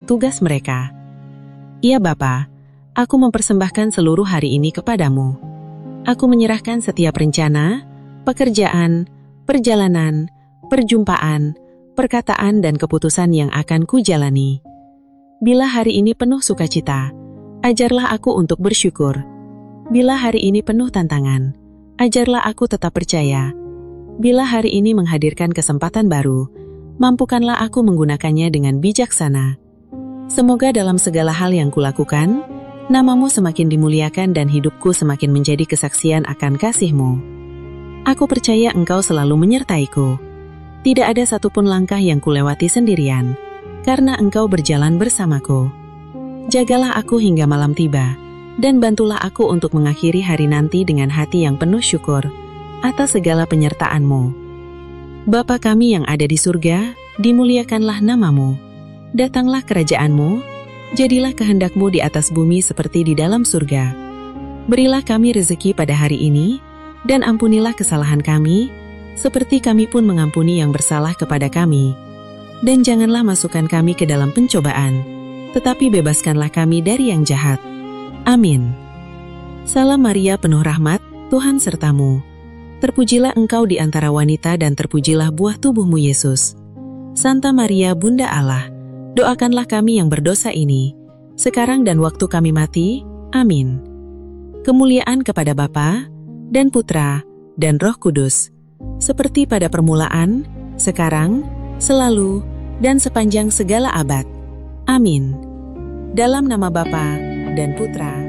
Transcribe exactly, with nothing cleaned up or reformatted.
tugas mereka. Ya Bapa, aku mempersembahkan seluruh hari ini kepadamu. Aku menyerahkan setiap rencana, pekerjaan, perjalanan, perjumpaan, perkataan dan keputusan yang akan kujalani. Bila hari ini penuh sukacita, ajarlah aku untuk bersyukur. Bila hari ini penuh tantangan, ajarlah aku tetap percaya. Bila hari ini menghadirkan kesempatan baru, mampukanlah aku menggunakannya dengan bijaksana. Semoga dalam segala hal yang kulakukan, namamu semakin dimuliakan dan hidupku semakin menjadi kesaksian akan kasih-Mu. Aku percaya Engkau selalu menyertaiku. Tidak ada satupun langkah yang kulewati sendirian, karena Engkau berjalan bersamaku. Jagalah aku hingga malam tiba, dan bantulah aku untuk mengakhiri hari nanti dengan hati yang penuh syukur atas segala penyertaan-Mu. Bapa kami yang ada di surga, dimuliakanlah namamu. Datanglah kerajaan-Mu, jadilah kehendak-Mu di atas bumi seperti di dalam surga. Berilah kami rezeki pada hari ini, dan ampunilah kesalahan kami, seperti kami pun mengampuni yang bersalah kepada kami. Dan janganlah masukkan kami ke dalam pencobaan, tetapi bebaskanlah kami dari yang jahat. Amin. Salam Maria penuh rahmat, Tuhan sertamu. Terpujilah engkau di antara wanita dan terpujilah buah tubuhmu Yesus. Santa Maria Bunda Allah, doakanlah kami yang berdosa ini, sekarang dan waktu kami mati. Amin. Kemuliaan kepada Bapa, dan Putra, dan Roh Kudus, seperti pada permulaan, sekarang, selalu, dan sepanjang segala abad. Amin. Dalam nama Bapa, dan Putra,